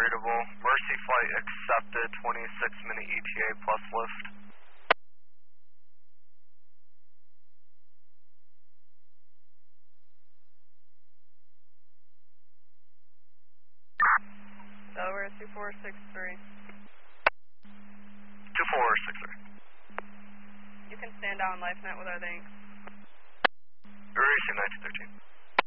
suitable. Mercy flight accepted, 26-minute ETA plus lift. Delaware 2463. 2463. You can stand down LifeNet with our thanks. Duration 1913.